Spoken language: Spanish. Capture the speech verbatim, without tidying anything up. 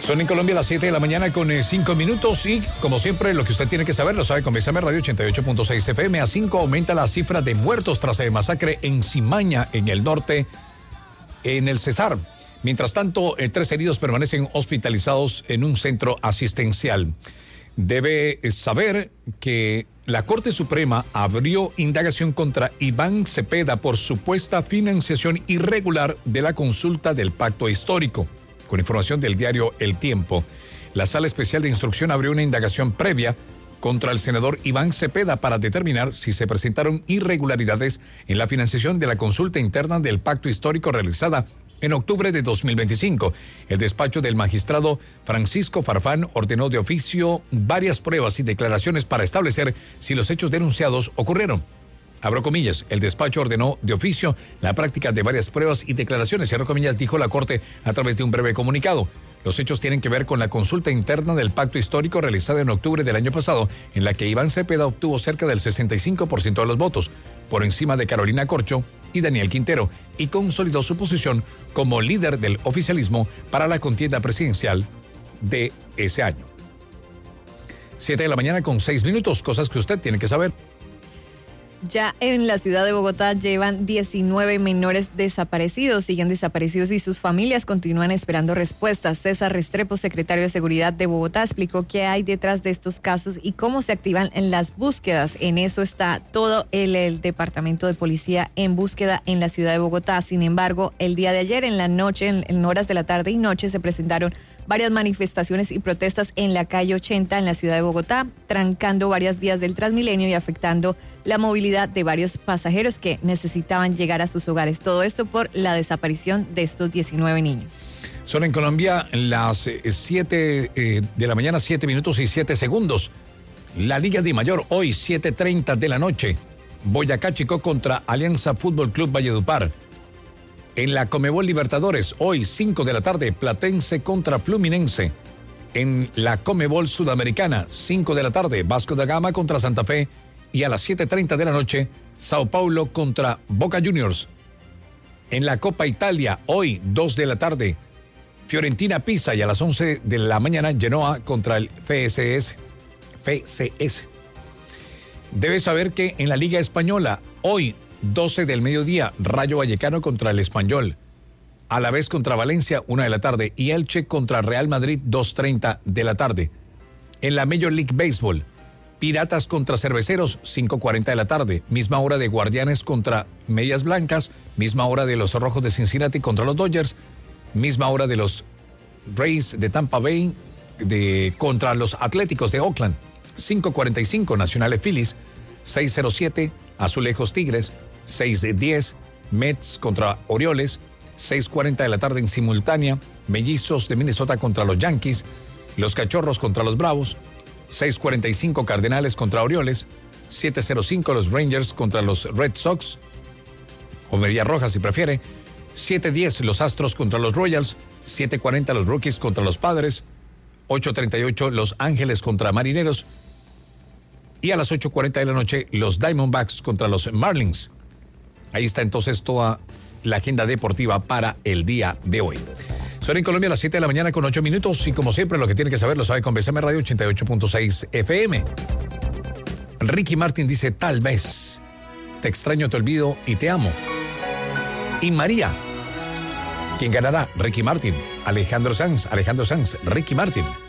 Son en Colombia las siete de la mañana con cinco minutos y, como siempre, lo que usted tiene que saber lo sabe con B S M Radio ochenta y ocho punto seis F M. A cinco aumenta la cifra de muertos tras la masacre en Cimaña, en el norte, en el Cesar. Mientras tanto, eh, tres heridos permanecen hospitalizados en un centro asistencial. Debe saber que la Corte Suprema abrió indagación contra Iván Cepeda por supuesta financiación irregular de la consulta del pacto histórico. Con información del diario El Tiempo, la Sala Especial de Instrucción abrió una indagación previa contra el senador Iván Cepeda para determinar si se presentaron irregularidades en la financiación de la consulta interna del pacto histórico realizada en octubre de dos mil veinticinco. El despacho del magistrado Francisco Farfán ordenó de oficio varias pruebas y declaraciones para establecer si los hechos denunciados ocurrieron. Abro comillas, el despacho ordenó de oficio la práctica de varias pruebas y declaraciones, cierro comillas, dijo la Corte a través de un breve comunicado. Los hechos tienen que ver con la consulta interna del pacto histórico realizada en octubre del año pasado, en la que Iván Cepeda obtuvo cerca del sesenta y cinco por ciento de los votos, por encima de Carolina Corcho y Daniel Quintero, y consolidó su posición como líder del oficialismo para la contienda presidencial de ese año. Siete de la mañana con seis minutos, cosas que usted tiene que saber. Ya en la ciudad de Bogotá llevan diecinueve menores desaparecidos, siguen desaparecidos y sus familias continúan esperando respuestas. César Restrepo, secretario de Seguridad de Bogotá, explicó qué hay detrás de estos casos y cómo se activan en las búsquedas. En eso está todo el, el departamento de policía en búsqueda en la ciudad de Bogotá. Sin embargo, el día de ayer en la noche, en, en horas de la tarde y noche, se presentaron varias manifestaciones y protestas en la calle ochenta en la ciudad de Bogotá, trancando varias vías del Transmilenio y afectando la movilidad de varios pasajeros que necesitaban llegar a sus hogares. Todo esto por la desaparición de estos diecinueve niños. Son en Colombia las siete eh, de la mañana, siete minutos y siete segundos. La Liga de Mayor hoy, siete treinta de la noche. Boyacá Chico contra Alianza Fútbol Club Valledupar. En la Comebol Libertadores, hoy, cinco de la tarde, Platense contra Fluminense. En la Comebol Sudamericana, cinco de la tarde, Vasco da Gama contra Santa Fe. Y a las siete treinta de la noche, Sao Paulo contra Boca Juniors. En la Copa Italia, hoy, dos de la tarde, Fiorentina Pisa, y a las once de la mañana, Genoa contra el F C S. F C S. Debes saber que en la Liga Española, hoy, doce del mediodía, Rayo Vallecano contra el Español. Alavés contra Valencia, una de la tarde. Y Elche contra Real Madrid, dos treinta de la tarde. En la Major League Baseball, Piratas contra Cerveceros, cinco cuarenta de la tarde. Misma hora de Guardianes contra Medias Blancas. Misma hora de los Rojos de Cincinnati contra los Dodgers. Misma hora de los Rays de Tampa Bay de, contra los Atléticos de Oakland. cinco cuarenta y cinco, Nacionales Phillies. seis cero siete, Azulejos Tigres. seis diez, Mets contra Orioles. seis cuarenta de la tarde en simultánea, Mellizos de Minnesota contra los Yankees. Los Cachorros contra los Bravos. seis cuarenta y cinco, Cardenales contra Orioles. siete cero cinco, los Rangers contra los Red Sox. O Medias Rojas si prefiere. siete diez, los Astros contra los Royals. siete cuarenta, los Rockies contra los Padres. ocho treinta y ocho, los Ángeles contra Marineros. Y a las ocho cuarenta de la noche, los Diamondbacks contra los Marlins. Ahí está entonces toda la agenda deportiva para el día de hoy. Son en Colombia a las siete de la mañana con ocho minutos y como siempre lo que tiene que saber lo sabe con B S M Radio ochenta y ocho punto seis F M. Ricky Martin dice, tal vez, te extraño, te olvido y te amo. Y María, ¿quién ganará? Ricky Martin, Alejandro Sanz, Alejandro Sanz, Ricky Martin.